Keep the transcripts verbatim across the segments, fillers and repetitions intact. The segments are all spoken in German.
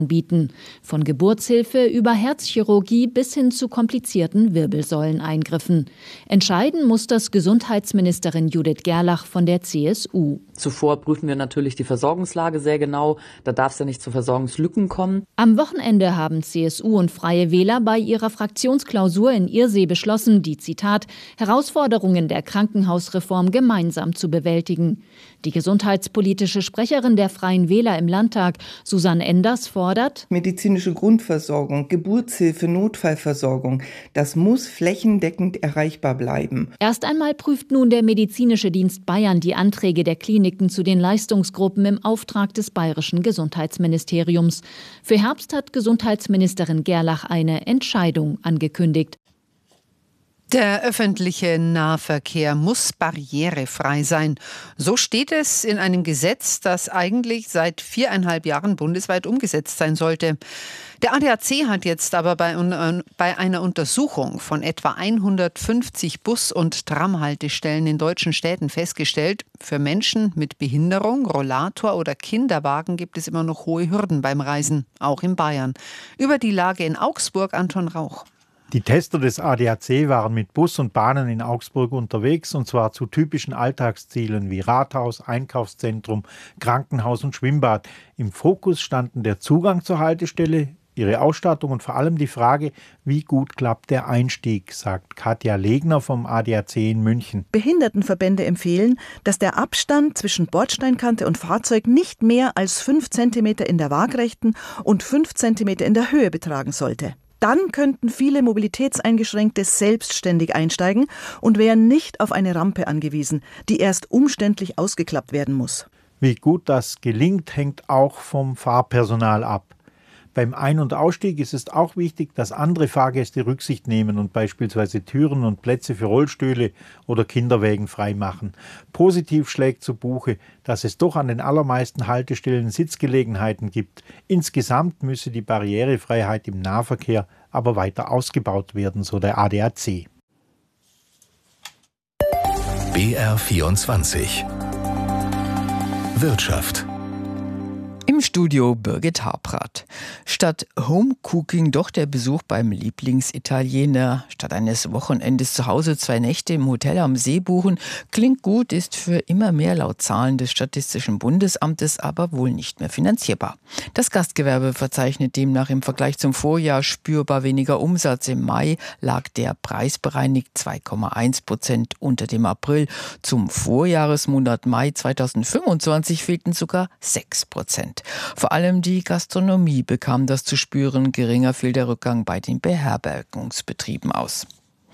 bieten. Von Geburtshilfe über Herzchirurgie bis hin zu komplizierten Wirbelsäuleneingriffen. Entscheiden muss das Gesundheitsministerin Judith Gerlach von der C S U. Zuvor prüfen wir natürlich die Versorgungslage sehr genau. Da darf es ja nicht zu Versorgungslücken kommen. Am Wochenende haben C S U und Freie Wähler bei ihrer Fraktionsklausur in Irsee beschlossen, die, Zitat, Herausforderungen der Krankenhausreform gemeinsam zu bewältigen. Die gesundheitspolitische Sprecherin der Freien Wähler im Landtag, Susanne Enders, fordert, medizinische Grundversorgung, Geburtshilfe, Notfallversorgung, das muss flächendeckend erreichbar bleiben. Erst einmal prüft nun der Medizinische Dienst Bayern die Anträge der Kliniken zu den Leistungsgruppen im Auftrag des bayerischen Gesundheitsministeriums. Für Herbst hat Gesundheitsministerin Gerlach eine Entscheidung angekündigt. Der öffentliche Nahverkehr muss barrierefrei sein. So steht es in einem Gesetz, das eigentlich seit viereinhalb Jahren bundesweit umgesetzt sein sollte. Der A D A C hat jetzt aber bei, bei einer Untersuchung von etwa hundertfünfzig Bus- und Tramhaltestellen in deutschen Städten festgestellt, für Menschen mit Behinderung, Rollator oder Kinderwagen gibt es immer noch hohe Hürden beim Reisen, auch in Bayern. Über die Lage in Augsburg Anton Rauch. Die Tester des A D A C waren mit Bus und Bahnen in Augsburg unterwegs, und zwar zu typischen Alltagszielen wie Rathaus, Einkaufszentrum, Krankenhaus und Schwimmbad. Im Fokus standen der Zugang zur Haltestelle, ihre Ausstattung und vor allem die Frage, wie gut klappt der Einstieg, sagt Katja Legner vom A D A C in München. Behindertenverbände empfehlen, dass der Abstand zwischen Bordsteinkante und Fahrzeug nicht mehr als fünf Zentimeter in der Waagrechten und fünf Zentimeter in der Höhe betragen sollte. Dann könnten viele Mobilitätseingeschränkte selbstständig einsteigen und wären nicht auf eine Rampe angewiesen, die erst umständlich ausgeklappt werden muss. Wie gut das gelingt, hängt auch vom Fahrpersonal ab. Beim Ein- und Ausstieg ist es auch wichtig, dass andere Fahrgäste Rücksicht nehmen und beispielsweise Türen und Plätze für Rollstühle oder Kinderwägen freimachen. Positiv schlägt zu Buche, dass es doch an den allermeisten Haltestellen Sitzgelegenheiten gibt. Insgesamt müsse die Barrierefreiheit im Nahverkehr aber weiter ausgebaut werden, so der A D A C. B R vierundzwanzig Wirtschaft. Im Studio Birgit Habrath. Statt Homecooking doch der Besuch beim Lieblingsitaliener. Statt eines Wochenendes zu Hause zwei Nächte im Hotel am See buchen. Klingt gut, ist für immer mehr laut Zahlen des Statistischen Bundesamtes aber wohl nicht mehr finanzierbar. Das Gastgewerbe verzeichnet demnach im Vergleich zum Vorjahr spürbar weniger Umsatz. Im Mai lag der Preis bereinigt zwei Komma eins Prozent unter dem April. Zum Vorjahresmonat Mai zweitausendfünfundzwanzig fehlten sogar sechs Prozent. Vor allem die Gastronomie bekam das zu spüren. Geringer fiel der Rückgang bei den Beherbergungsbetrieben aus.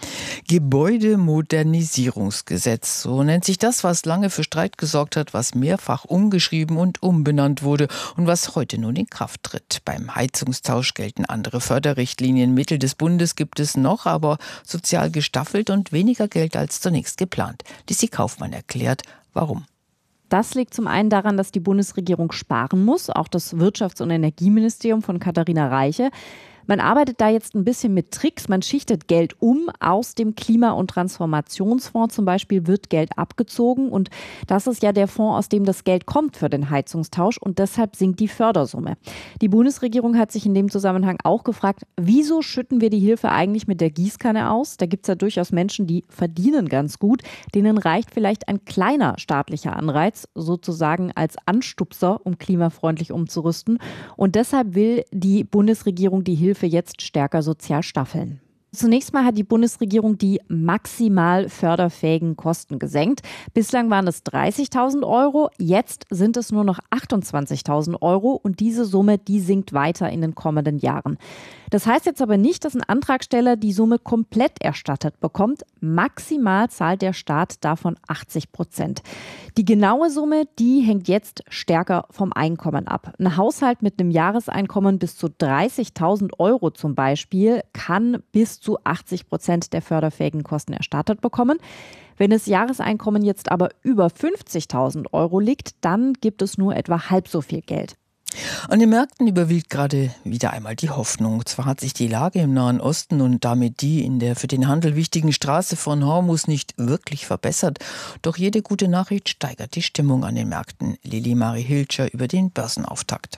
Gebäudemodernisierungsgesetz, so nennt sich das, was lange für Streit gesorgt hat, was mehrfach umgeschrieben und umbenannt wurde und was heute nun in Kraft tritt. Beim Heizungstausch gelten andere Förderrichtlinien. Mittel des Bundes gibt es noch, aber sozial gestaffelt und weniger Geld als zunächst geplant. Lissi Kaufmann erklärt, warum. Das liegt zum einen daran, dass die Bundesregierung sparen muss, auch das Wirtschafts- und Energieministerium von Katharina Reiche. Man arbeitet da jetzt ein bisschen mit Tricks. Man schichtet Geld um. Aus dem Klima- und Transformationsfonds zum Beispiel wird Geld abgezogen. Und das ist ja der Fonds, aus dem das Geld kommt für den Heizungstausch. Und deshalb sinkt die Fördersumme. Die Bundesregierung hat sich in dem Zusammenhang auch gefragt, wieso schütten wir die Hilfe eigentlich mit der Gießkanne aus? Da gibt es ja durchaus Menschen, die verdienen ganz gut. Denen reicht vielleicht ein kleiner staatlicher Anreiz, sozusagen als Anstupser, um klimafreundlich umzurüsten. Und deshalb will die Bundesregierung die Hilfe für jetzt stärker sozial staffeln. Zunächst mal hat die Bundesregierung die maximal förderfähigen Kosten gesenkt. Bislang waren es dreißigtausend Euro, jetzt sind es nur noch achtundzwanzigtausend Euro und diese Summe, die sinkt weiter in den kommenden Jahren. Das heißt jetzt aber nicht, dass ein Antragsteller die Summe komplett erstattet bekommt. Maximal zahlt der Staat davon achtzig Prozent. Die genaue Summe, die hängt jetzt stärker vom Einkommen ab. Ein Haushalt mit einem Jahreseinkommen bis zu dreißigtausend Euro zum Beispiel kann bis zu achtzig Prozent der förderfähigen Kosten erstattet bekommen. Wenn das Jahreseinkommen jetzt aber über fünfzigtausend Euro liegt, dann gibt es nur etwa halb so viel Geld. An den Märkten überwiegt gerade wieder einmal die Hoffnung. Zwar hat sich die Lage im Nahen Osten und damit die in der für den Handel wichtigen Straße von Hormuz nicht wirklich verbessert, doch jede gute Nachricht steigert die Stimmung an den Märkten. Lili Marie Hilscher über den Börsenauftakt.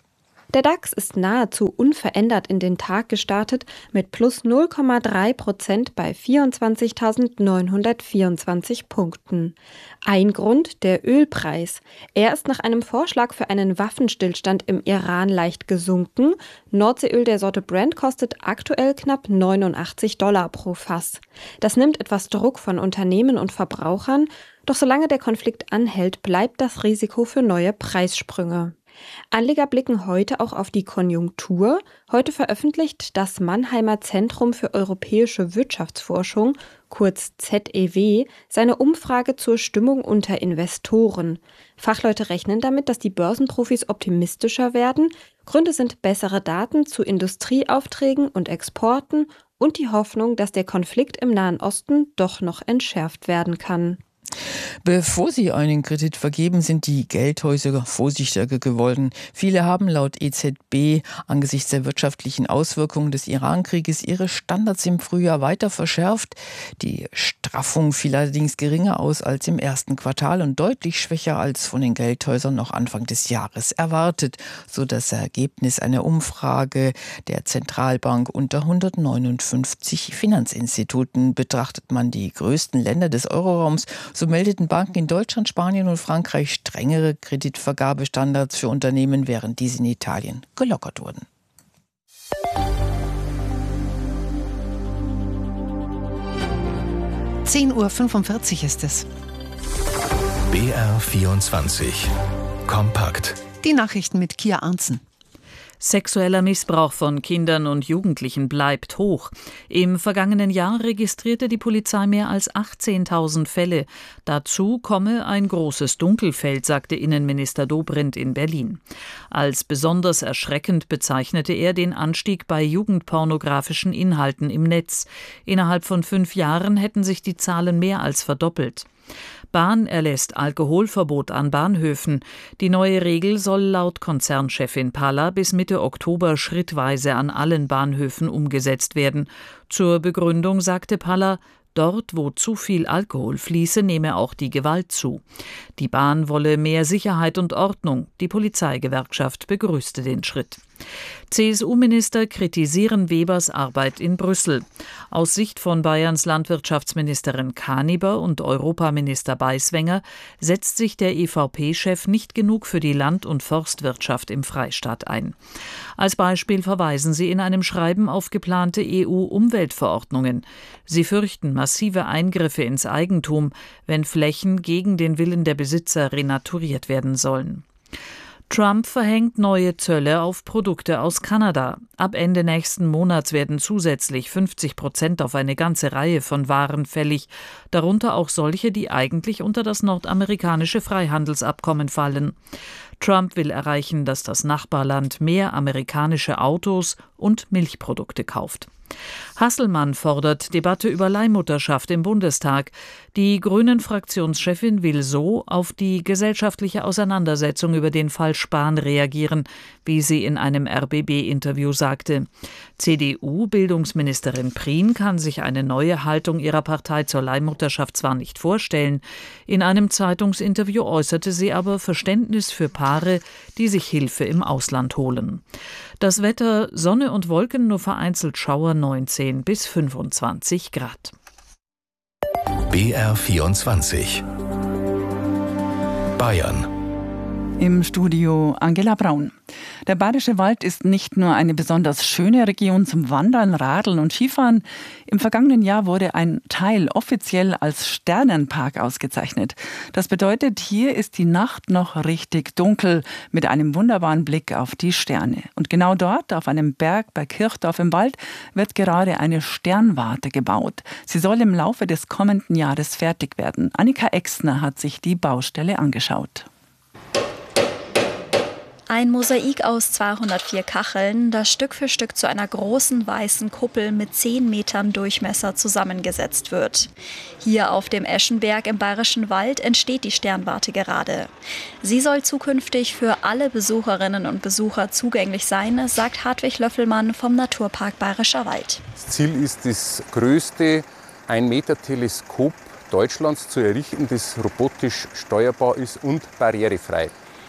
Der DAX ist nahezu unverändert in den Tag gestartet mit plus null Komma drei Prozent bei vierundzwanzigtausendneunhundertvierundzwanzig Punkten. Ein Grund, der Ölpreis. Er ist nach einem Vorschlag für einen Waffenstillstand im Iran leicht gesunken. Nordseeöl der Sorte Brent kostet aktuell knapp neunundachtzig Dollar pro Fass. Das nimmt etwas Druck von Unternehmen und Verbrauchern, doch solange der Konflikt anhält, bleibt das Risiko für neue Preissprünge. Anleger blicken heute auch auf die Konjunktur. Heute veröffentlicht das Mannheimer Zentrum für europäische Wirtschaftsforschung, kurz Z E W, seine Umfrage zur Stimmung unter Investoren. Fachleute rechnen damit, dass die Börsenprofis optimistischer werden. Gründe sind bessere Daten zu Industrieaufträgen und Exporten und die Hoffnung, dass der Konflikt im Nahen Osten doch noch entschärft werden kann. Bevor sie einen Kredit vergeben, sind die Geldhäuser vorsichtiger geworden. Viele haben laut E Z B angesichts der wirtschaftlichen Auswirkungen des Iran-Krieges ihre Standards im Frühjahr weiter verschärft. Die Straffung fiel allerdings geringer aus als im ersten Quartal und deutlich schwächer als von den Geldhäusern noch Anfang des Jahres erwartet, so das Ergebnis einer Umfrage der Zentralbank unter hundertneunundfünfzig Finanzinstituten. Betrachtet man die größten Länder des Euroraums, so meldeten Banken in Deutschland, Spanien und Frankreich strengere Kreditvergabestandards für Unternehmen, während diese in Italien gelockert wurden. zehn Uhr fünfundvierzig ist es. B R vierundzwanzig. Kompakt. Die Nachrichten mit Kia Arntzen. Sexueller Missbrauch von Kindern und Jugendlichen bleibt hoch. Im vergangenen Jahr registrierte die Polizei mehr als achtzehntausend Fälle. Dazu komme ein großes Dunkelfeld, sagte Innenminister Dobrindt in Berlin. Als besonders erschreckend bezeichnete er den Anstieg bei jugendpornografischen Inhalten im Netz. Innerhalb von fünf Jahren hätten sich die Zahlen mehr als verdoppelt. Bahn erlässt Alkoholverbot an Bahnhöfen. Die neue Regel soll laut Konzernchefin Palla bis Mitte Oktober schrittweise an allen Bahnhöfen umgesetzt werden. Zur Begründung sagte Palla, dort, wo zu viel Alkohol fließe, nehme auch die Gewalt zu. Die Bahn wolle mehr Sicherheit und Ordnung. Die Polizeigewerkschaft begrüßte den Schritt. C S U-Minister kritisieren Webers Arbeit in Brüssel. Aus Sicht von Bayerns Landwirtschaftsministerin Kaniber und Europaminister Beiswenger setzt sich der E V P-Chef nicht genug für die Land- und Forstwirtschaft im Freistaat ein. Als Beispiel verweisen sie in einem Schreiben auf geplante E U-Umweltverordnungen. Sie fürchten massive Eingriffe ins Eigentum, wenn Flächen gegen den Willen der Besitzer renaturiert werden sollen. Trump verhängt neue Zölle auf Produkte aus Kanada. Ab Ende nächsten Monats werden zusätzlich fünfzig Prozent auf eine ganze Reihe von Waren fällig, darunter auch solche, die eigentlich unter das nordamerikanische Freihandelsabkommen fallen. Trump will erreichen, dass das Nachbarland mehr amerikanische Autos und Milchprodukte kauft. Hasselmann fordert Debatte über Leihmutterschaft im Bundestag. Die Grünen-Fraktionschefin will so auf die gesellschaftliche Auseinandersetzung über den Fall Spahn reagieren, wie sie in einem R B B-Interview sagte. C D U-Bildungsministerin Prien kann sich eine neue Haltung ihrer Partei zur Leihmutterschaft zwar nicht vorstellen. In einem Zeitungsinterview äußerte sie aber Verständnis für Paare, die sich Hilfe im Ausland holen. Das Wetter: Sonne und Wolken, nur vereinzelt Schauer, neunzehn bis fünfundzwanzig Grad. B R vierundzwanzig. Bayern. Im Studio Angela Braun. Der Bayerische Wald ist nicht nur eine besonders schöne Region zum Wandern, Radeln und Skifahren. Im vergangenen Jahr wurde ein Teil offiziell als Sternenpark ausgezeichnet. Das bedeutet, hier ist die Nacht noch richtig dunkel mit einem wunderbaren Blick auf die Sterne. Und genau dort, auf einem Berg bei Kirchdorf im Wald, wird gerade eine Sternwarte gebaut. Sie soll im Laufe des kommenden Jahres fertig werden. Annika Exner hat sich die Baustelle angeschaut. Ein Mosaik aus zweihundertvier Kacheln, das Stück für Stück zu einer großen weißen Kuppel mit zehn Metern Durchmesser zusammengesetzt wird. Hier auf dem Eschenberg im Bayerischen Wald entsteht die Sternwarte gerade. Sie soll zukünftig für alle Besucherinnen und Besucher zugänglich sein, sagt Hartwig Löffelmann vom Naturpark Bayerischer Wald. Das Ziel ist, das größte ein Meter Teleskop Deutschlands zu errichten, das robotisch steuerbar ist und barrierefrei.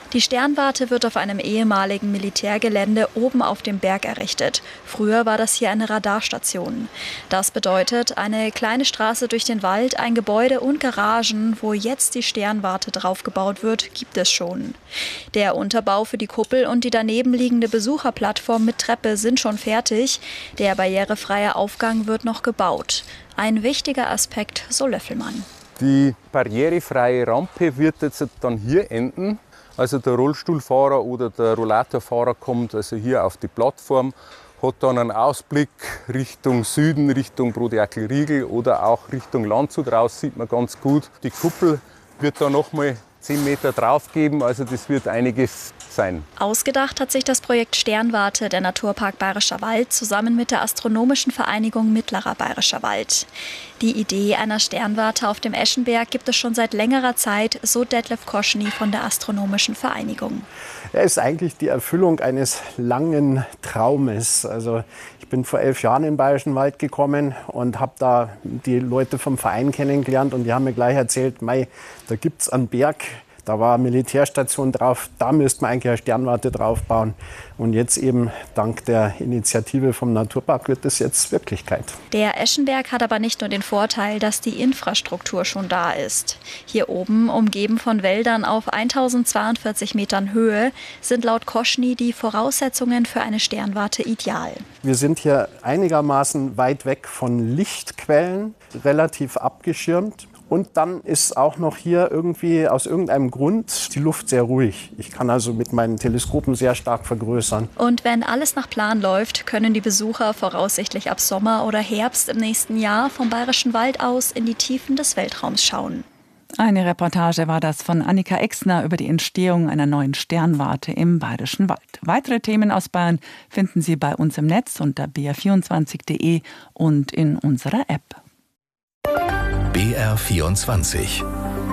Die Sternwarte wird auf einem ehemaligen Militärgelände oben auf dem Berg errichtet. Früher war das hier eine Radarstation. Das bedeutet, eine kleine Straße durch den Wald, ein Gebäude und Garagen, wo jetzt die Sternwarte draufgebaut wird, gibt es schon. Der Unterbau für die Kuppel und die daneben liegende Besucherplattform mit Treppe sind schon fertig. Der barrierefreie Aufgang wird noch gebaut. Ein wichtiger Aspekt, so Löffelmann. Die barrierefreie Rampe wird jetzt dann hier enden. Also der Rollstuhlfahrer oder der Rollatorfahrer kommt also hier auf die Plattform, hat dann einen Ausblick Richtung Süden, Richtung Broderkel-Riegel oder auch Richtung Landshut raus, sieht man ganz gut. Die Kuppel wird da nochmal zehn Meter drauf geben, also das wird einiges sein. Ausgedacht hat sich das Projekt Sternwarte der Naturpark Bayerischer Wald zusammen mit der Astronomischen Vereinigung Mittlerer Bayerischer Wald. Die Idee einer Sternwarte auf dem Eschenberg gibt es schon seit längerer Zeit, so Detlef Koschny von der Astronomischen Vereinigung. Er ist eigentlich die Erfüllung eines langen Traumes. Also ich bin vor elf Jahren in den Bayerischen Wald gekommen und habe da die Leute vom Verein kennengelernt und die haben mir gleich erzählt, mei, da gibt es einen Berg, da war eine Militärstation drauf, da müsste man eigentlich eine Sternwarte drauf bauen. Und jetzt eben dank der Initiative vom Naturpark wird das jetzt Wirklichkeit. Der Eschenberg hat aber nicht nur den Vorteil, dass die Infrastruktur schon da ist. Hier oben, umgeben von Wäldern auf tausendzweiundvierzig Metern Höhe, sind laut Koschny die Voraussetzungen für eine Sternwarte ideal. Wir sind hier einigermaßen weit weg von Lichtquellen, relativ abgeschirmt. Und dann ist auch noch hier irgendwie aus irgendeinem Grund die Luft sehr ruhig. Ich kann also mit meinen Teleskopen sehr stark vergrößern. Und wenn alles nach Plan läuft, können die Besucher voraussichtlich ab Sommer oder Herbst im nächsten Jahr vom Bayerischen Wald aus in die Tiefen des Weltraums schauen. Eine Reportage war das von Annika Exner über die Entstehung einer neuen Sternwarte im Bayerischen Wald. Weitere Themen aus Bayern finden Sie bei uns im Netz unter b r vierundzwanzig punkt d e und in unserer App. B R vierundzwanzig.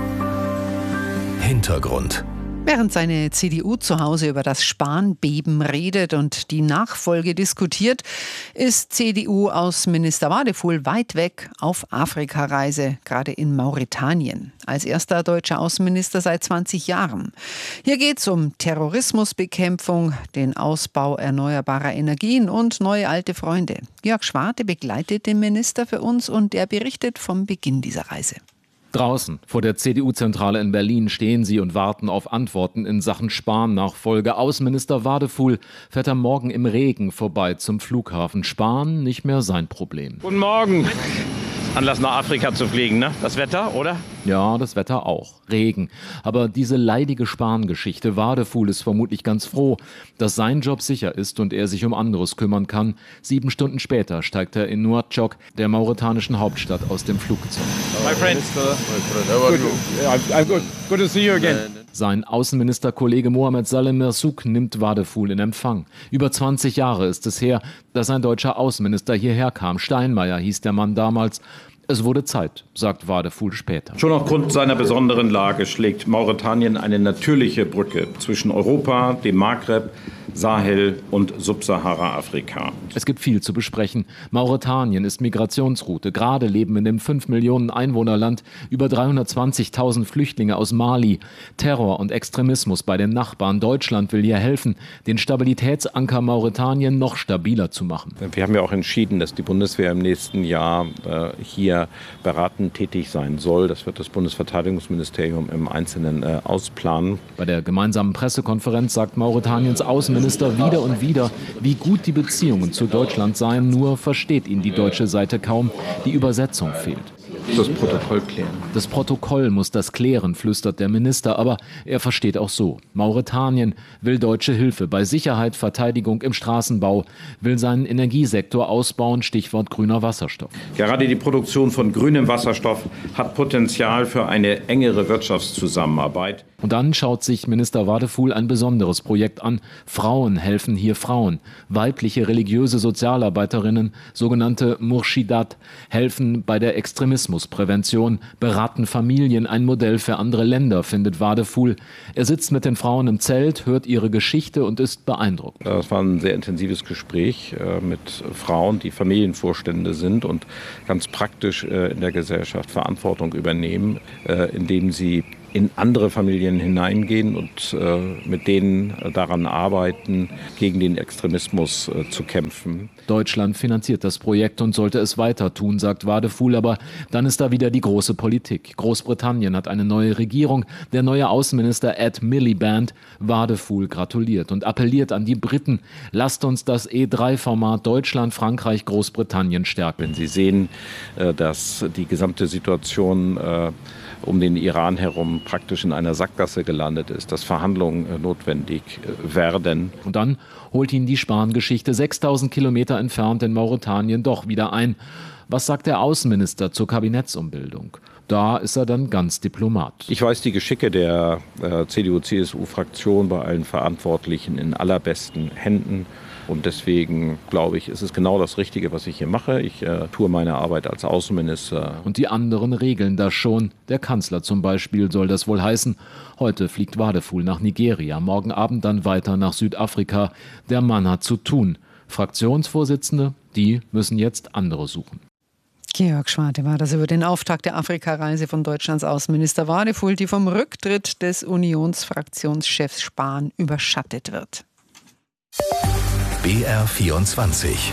Hintergrund. Während seine C D U zu Hause über das Spanbeben redet und die Nachfolge diskutiert, ist C D U-Außenminister Wadephul weit weg auf Afrikareise, gerade in Mauretanien. Als erster deutscher Außenminister seit zwanzig Jahren. Hier geht es um Terrorismusbekämpfung, den Ausbau erneuerbarer Energien und neue alte Freunde. Georg Schwarte begleitet den Minister für uns und er berichtet vom Beginn dieser Reise. Draußen vor der C D U-Zentrale in Berlin stehen sie und warten auf Antworten in Sachen Spahn-Nachfolge. Außenminister Wadephul fährt am Morgen im Regen vorbei zum Flughafen. Spahn nicht mehr sein Problem. Guten Morgen. Anlass nach Afrika zu fliegen, ne? Das Wetter, oder? Ja, das Wetter auch. Regen. Aber diese leidige Spahn-Geschichte, Wadephul ist vermutlich ganz froh, dass sein Job sicher ist und er sich um anderes kümmern kann. Sieben Stunden später steigt er in Nouakchott, der mauretanischen Hauptstadt, aus dem Flugzeug. My friend. Good. I'm good. Good to see you again. Sein Außenministerkollege Mohamed Saleh Merzouk nimmt Wadephul in Empfang. Über zwanzig Jahre ist es her, dass ein deutscher Außenminister hierher kam. Steinmeier hieß der Mann damals. Es wurde Zeit, sagt Wadephul später. Schon aufgrund seiner besonderen Lage schlägt Mauretanien eine natürliche Brücke zwischen Europa, dem Maghreb, Sahel und Subsahara-Afrika. Es gibt viel zu besprechen. Mauretanien ist Migrationsroute. Gerade leben in dem fünf Millionen Einwohnerland über dreihundertzwanzigtausend Flüchtlinge aus Mali. Terror und Extremismus bei den Nachbarn. Deutschland will hier helfen, den Stabilitätsanker Mauretanien noch stabiler zu machen. Wir haben ja auch entschieden, dass die Bundeswehr im nächsten Jahr äh, hier beratend tätig sein soll. Das wird das Bundesverteidigungsministerium im Einzelnen äh, ausplanen. Bei der gemeinsamen Pressekonferenz sagt Mauretaniens Außenminister wieder und wieder, wie gut die Beziehungen zu Deutschland seien, nur versteht ihn die deutsche Seite kaum. Die Übersetzung fehlt. Das Protokoll klären. Das Protokoll muss das klären, flüstert der Minister, aber er versteht auch so. Mauretanien will deutsche Hilfe bei Sicherheit, Verteidigung im Straßenbau, will seinen Energiesektor ausbauen, Stichwort grüner Wasserstoff. Gerade die Produktion von grünem Wasserstoff hat Potenzial für eine engere Wirtschaftszusammenarbeit. Und dann schaut sich Minister Wadephul ein besonderes Projekt an. Frauen helfen hier Frauen. Weibliche religiöse Sozialarbeiterinnen, sogenannte Murschidat, helfen bei der Extremismusprävention, beraten Familien, ein Modell für andere Länder, findet Wadephul. Er sitzt mit den Frauen im Zelt, hört ihre Geschichte und ist beeindruckt. Das war ein sehr intensives Gespräch äh, mit Frauen, die Familienvorstände sind und ganz praktisch äh, in der Gesellschaft Verantwortung übernehmen, äh, indem sie in andere Familien hineingehen und äh, mit denen daran arbeiten, gegen den Extremismus äh, zu kämpfen. Deutschland finanziert das Projekt und sollte es weiter tun, sagt Wadefuhl, aber dann ist da wieder die große Politik. Großbritannien hat eine neue Regierung. Der neue Außenminister Ed Miliband Wadefuhl gratuliert und appelliert an die Briten, lasst uns das E drei Format Deutschland, Frankreich, Großbritannien stärken. Wenn Sie sehen, dass die gesamte Situation um den Iran herum praktisch in einer Sackgasse gelandet ist, dass Verhandlungen notwendig werden. Und dann holt ihn die Spahn-Geschichte sechstausend Kilometer entfernt in Mauretanien doch wieder ein. Was sagt der Außenminister zur Kabinettsumbildung? Da ist er dann ganz Diplomat. Ich weiß die Geschicke der äh, C D U C S U-Fraktion bei allen Verantwortlichen in allerbesten Händen. Und deswegen, glaube ich, ist es genau das Richtige, was ich hier mache. Ich äh, tue meine Arbeit als Außenminister. Und die anderen regeln das schon. Der Kanzler zum Beispiel soll das wohl heißen. Heute fliegt Wadefuhl nach Nigeria, morgen Abend dann weiter nach Südafrika. Der Mann hat zu tun. Fraktionsvorsitzende, die müssen jetzt andere suchen. Georg Schwarte war das über den Auftakt der Afrikareise von Deutschlands Außenminister Wadefuhl, die vom Rücktritt des Unionsfraktionschefs Spahn überschattet wird. B R vierundzwanzig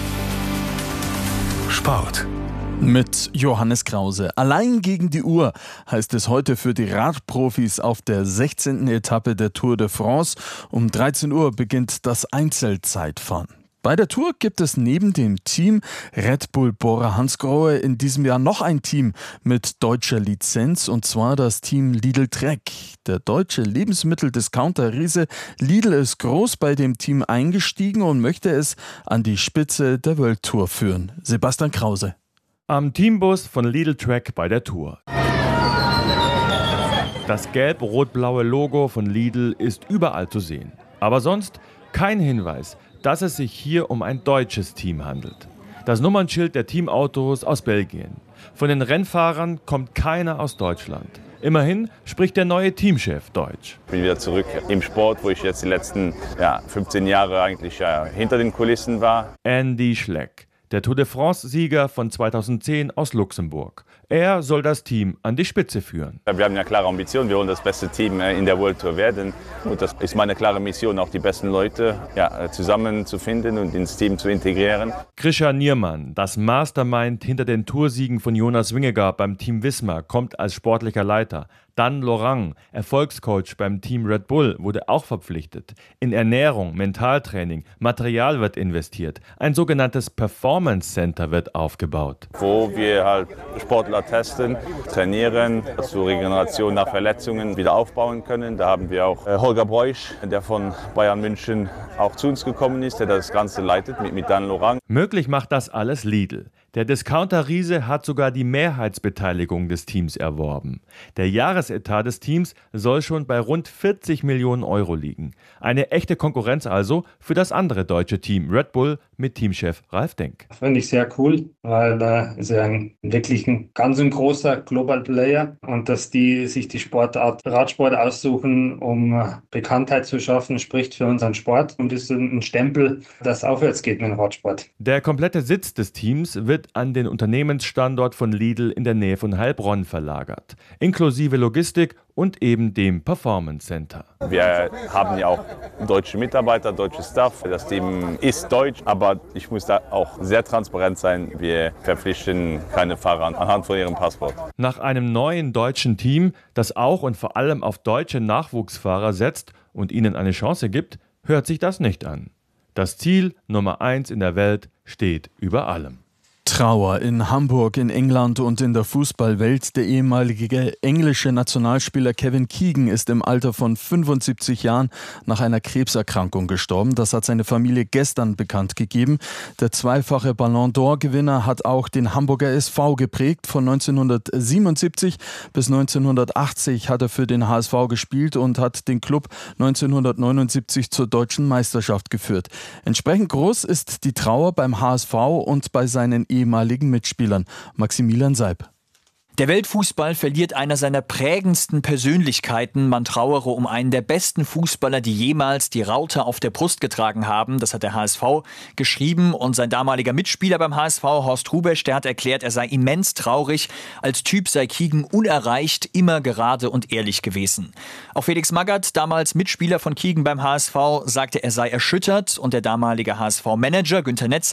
Sport. Mit Johannes Krause. Allein gegen die Uhr heißt es heute für die Radprofis auf der sechzehnten Etappe der Tour de France. Um dreizehn Uhr beginnt das Einzelzeitfahren. Bei der Tour gibt es neben dem Team Red Bull Bora Hansgrohe in diesem Jahr noch ein Team mit deutscher Lizenz, und zwar das Team Lidl Trek. Der deutsche Lebensmitteldiscounter-Riese Lidl ist groß bei dem Team eingestiegen und möchte es an die Spitze der World Tour führen. Sebastian Krause. Am Teambus von Lidl Trek bei der Tour. Das gelb-rot-blaue Logo von Lidl ist überall zu sehen. Aber sonst kein Hinweis, dass es sich hier um ein deutsches Team handelt. Das Nummernschild der Teamautos aus Belgien. Von den Rennfahrern kommt keiner aus Deutschland. Immerhin spricht der neue Teamchef Deutsch. Ich bin wieder zurück im Sport, wo ich jetzt die letzten ja, fünfzehn Jahre eigentlich ja, hinter den Kulissen war. Andy Schleck, der Tour de France-Sieger von zweitausendzehn aus Luxemburg. Er soll das Team an die Spitze führen. Wir haben eine klare Ambition, wir wollen das beste Team in der World Tour werden. Und das ist meine klare Mission, auch die besten Leute ja, zusammenzufinden und ins Team zu integrieren. Krischer Niermann, das Mastermind hinter den Toursiegen von Jonas Vingegaard beim Team Wismar, kommt als sportlicher Leiter. Dan Lorang, Erfolgscoach beim Team Red Bull, wurde auch verpflichtet. In Ernährung, Mentaltraining, Material wird investiert. Ein sogenanntes Performance Center wird aufgebaut. Wo wir halt Sportler testen, trainieren, zur Regeneration nach Verletzungen wieder aufbauen können. Da haben wir auch Holger Broich, der von Bayern München auch zu uns gekommen ist, der das Ganze leitet mit, mit Dan Lorang. Möglich macht das alles Lidl. Der Discounter-Riese hat sogar die Mehrheitsbeteiligung des Teams erworben. Der Jahresetat des Teams soll schon bei rund vierzig Millionen Euro liegen. Eine echte Konkurrenz also für das andere deutsche Team Red Bull mit Teamchef Ralf Denk. Finde ich sehr cool, weil er äh, ist ja ein wirklich ein ganz ein großer Global Player, und dass die sich die Sportart Radsport aussuchen, um äh, Bekanntheit zu schaffen, spricht für unseren Sport und ist ein Stempel, das aufwärts geht mit dem Radsport. Der komplette Sitz des Teams wird an den Unternehmensstandort von Lidl in der Nähe von Heilbronn verlagert, inklusive Logistik und eben dem Performance Center. Wir haben ja auch deutsche Mitarbeiter, deutsche Staff. Das Team ist deutsch, aber ich muss da auch sehr transparent sein. Wir verpflichten keine Fahrer anhand von ihrem Passport. Nach einem neuen deutschen Team, das auch und vor allem auf deutsche Nachwuchsfahrer setzt und ihnen eine Chance gibt, hört sich das nicht an. Das Ziel Nummer eins in der Welt steht über allem. Trauer in Hamburg, in England und in der Fußballwelt. Der ehemalige englische Nationalspieler Kevin Keegan ist im Alter von fünfundsiebzig Jahren nach einer Krebserkrankung gestorben. Das hat seine Familie gestern bekannt gegeben. Der zweifache Ballon d'Or-Gewinner hat auch den Hamburger S V geprägt. Von neunzehnhundertsiebenundsiebzig bis neunzehnhundertachtzig hat er für den H S V gespielt und hat den Club neunzehnhundertneunundsiebzig zur deutschen Meisterschaft geführt. Entsprechend groß ist die Trauer beim H S V und bei seinen ehemaligen Mitspielern. Maximilian Seib. Der Weltfußball verliert einer seiner prägendsten Persönlichkeiten. Man trauere um einen der besten Fußballer, die jemals die Raute auf der Brust getragen haben. Das hat der H S V geschrieben. Und sein damaliger Mitspieler beim H S V, Horst Hrubesch, der hat erklärt, er sei immens traurig. Als Typ sei Kigen unerreicht, immer gerade und ehrlich gewesen. Auch Felix Magath, damals Mitspieler von Kigen beim H S V, sagte, er sei erschüttert. Und der damalige H S V-Manager Günter Netzer